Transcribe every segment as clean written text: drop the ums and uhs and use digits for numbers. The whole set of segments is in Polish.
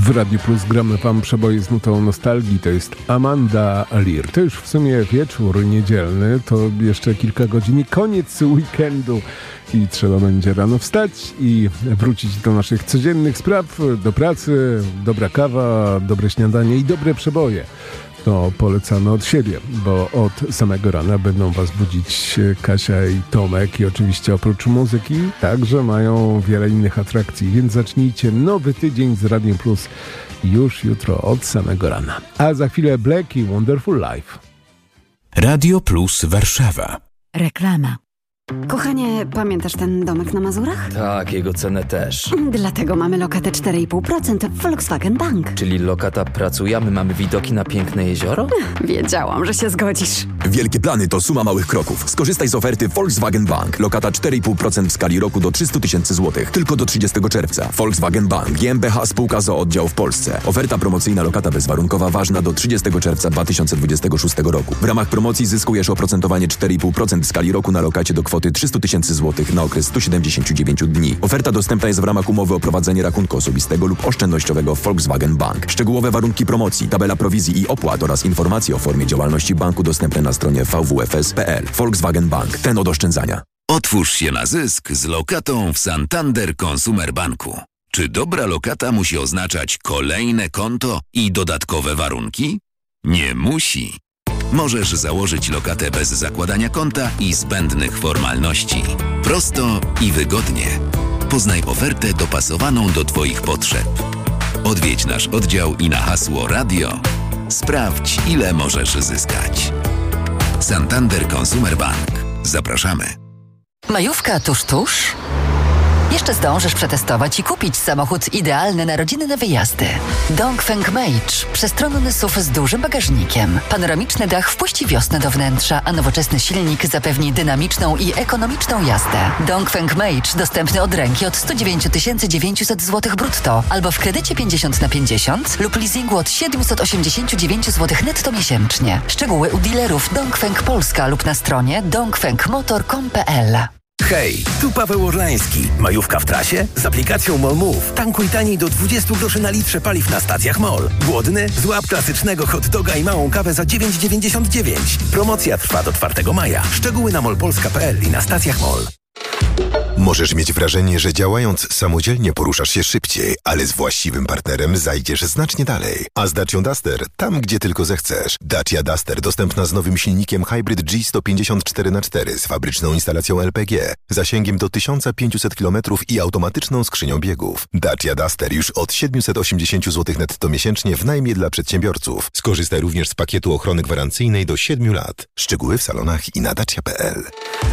W Radiu Plus gramy wam przeboje z nutą nostalgii. To jest Amanda Lear. To już w sumie wieczór niedzielny, to jeszcze kilka godzin i koniec weekendu i trzeba będzie rano wstać i wrócić do naszych codziennych spraw, do pracy, dobra kawa, dobre śniadanie i dobre przeboje. To polecamy od siebie, bo od samego rana będą was budzić Kasia i Tomek i oczywiście oprócz muzyki także mają wiele innych atrakcji, więc zacznijcie nowy tydzień z Radiem Plus już jutro od samego rana. A za chwilę Black i Wonderful Life. Radio Plus Warszawa. Reklama. Kochanie, pamiętasz ten domek na Mazurach? Tak, jego cenę też. Dlatego mamy lokatę 4,5% w Volkswagen Bank. Czyli lokata pracuje, a my mamy widoki na piękne jezioro? Wiedziałam, że się zgodzisz. Wielkie plany to suma małych kroków. Skorzystaj z oferty Volkswagen Bank. Lokata 4,5% w skali roku do 300 000 złotych. Tylko do 30 czerwca. Volkswagen Bank. GmbH Spółka z o.o. oddział w Polsce. Oferta promocyjna lokata bezwarunkowa ważna do 30 czerwca 2026 roku. W ramach promocji zyskujesz oprocentowanie 4,5% w skali roku na lokacie do kwoty 300 000 złotych na okres 179 dni. Oferta dostępna jest w ramach umowy o prowadzenie rachunku osobistego lub oszczędnościowego Volkswagen Bank. Szczegółowe warunki promocji, tabela prowizji i opłat oraz informacje o formie działalności banku dostępne na stronie vwfs.pl. Volkswagen Bank. Ten od oszczędzania. Otwórz się na zysk z lokatą w Santander Consumer Banku. Czy dobra lokata musi oznaczać kolejne konto i dodatkowe warunki? Nie musi. Możesz założyć lokatę bez zakładania konta i zbędnych formalności. Prosto i wygodnie. Poznaj ofertę dopasowaną do Twoich potrzeb. Odwiedź nasz oddział i na hasło radio sprawdź, ile możesz zyskać. Santander Consumer Bank. Zapraszamy. Majówka tuż? Jeszcze zdążysz przetestować i kupić samochód idealny na rodzinne wyjazdy. Dongfeng Meidge. Przestronny SUV z dużym bagażnikiem. Panoramiczny dach wpuści wiosnę do wnętrza, a nowoczesny silnik zapewni dynamiczną i ekonomiczną jazdę. Dongfeng Meidge dostępny od ręki od 109 900 zł brutto albo w kredycie 50/50 lub leasingu od 789 zł netto miesięcznie. Szczegóły u dealerów Dongfeng Polska lub na stronie dongfengmotor.com.pl. Hej, tu Paweł Orlański. Majówka w trasie? Z aplikacją MOL Move. Tankuj taniej do 20 groszy na litrze paliw na stacjach MOL. Głodny? Złap klasycznego hot doga i małą kawę za 9,99. Promocja trwa do 4 maja. Szczegóły na molpolska.pl i na stacjach MOL. Możesz mieć wrażenie, że działając samodzielnie poruszasz się szybciej, ale z właściwym partnerem zajdziesz znacznie dalej. A z Dacią Duster tam, gdzie tylko zechcesz. Dacia Duster dostępna z nowym silnikiem Hybrid G154x4 z fabryczną instalacją LPG, zasięgiem do 1500 km i automatyczną skrzynią biegów. Dacia Duster już od 780 zł netto miesięcznie w najmie dla przedsiębiorców. Skorzystaj również z pakietu ochrony gwarancyjnej do 7 lat. Szczegóły w salonach i na dacia.pl.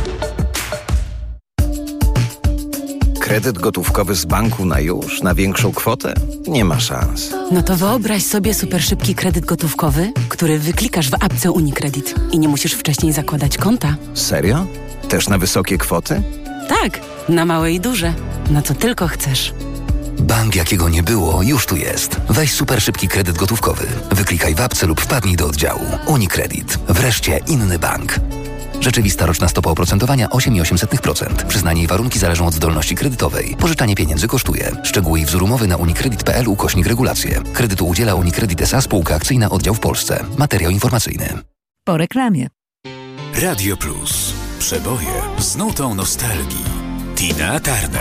Kredyt gotówkowy z banku na już, na większą kwotę? Nie ma szans. No to wyobraź sobie super szybki kredyt gotówkowy, który wyklikasz w apce UniCredit i nie musisz wcześniej zakładać konta. Serio? Też na wysokie kwoty? Tak, na małe i duże. Na co tylko chcesz. Bank jakiego nie było, już tu jest. Weź super szybki kredyt gotówkowy. Wyklikaj w apce lub wpadnij do oddziału. UniCredit. Wreszcie inny bank. Rzeczywista roczna stopa oprocentowania 8,8%. Przyznanie i warunki zależą od zdolności kredytowej. Pożyczanie pieniędzy kosztuje. Szczegóły i wzór umowy na unicredit.pl/regulacje. Kredytu udziela UniCredit S.A. Spółka akcyjna oddział w Polsce. Materiał informacyjny. Po reklamie. Radio Plus. Przeboje z nutą nostalgii. Tina Turner.